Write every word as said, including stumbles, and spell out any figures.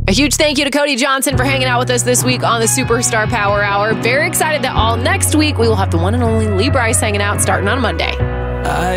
A huge thank you to Cody Johnson for hanging out with us this week on the Superstar Power Hour. Very excited that all next week we will have the one and only Lee Brice hanging out starting on Monday. I